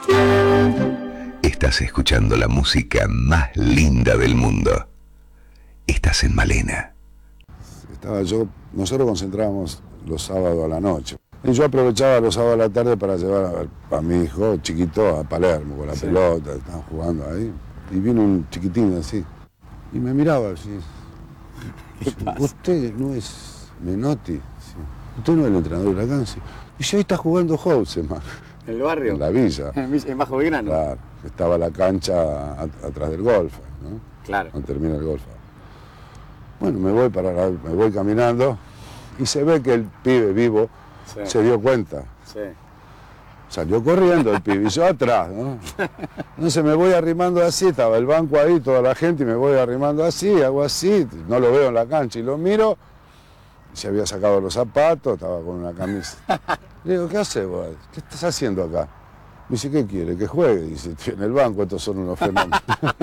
Estás escuchando la música más linda del mundo. Estás en Malena. Nosotros concentrábamos los sábados a la noche. Y yo aprovechaba los sábados a la tarde para llevar a mi hijo chiquito a Palermo con la pelota, estaban jugando ahí. Y vino un chiquitín así, y me miraba así. Usted no es Menotti, sí. Usted no es el entrenador de la cancha. Y yo ahí está jugando Houseman. ¿En el barrio? En la villa. ¿En Bajo Belgrano? Claro, estaba la cancha atrás del golf, ¿no? Claro. Cuando termina el golf. Bueno, me voy caminando y se ve que el pibe vivo se dio cuenta. Sí. Salió corriendo el pibe y yo atrás, ¿no? Entonces me voy arrimando así, estaba el banco ahí, toda la gente, y me voy arrimando así, hago así, no lo veo en la cancha y lo miro, se había sacado los zapatos, estaba con una camisa. Le digo, ¿qué haces vos? ¿Qué estás haciendo acá? Me dice, ¿qué quiere? Que juegue. Dice, estoy en el banco, estos son unos fenómenos.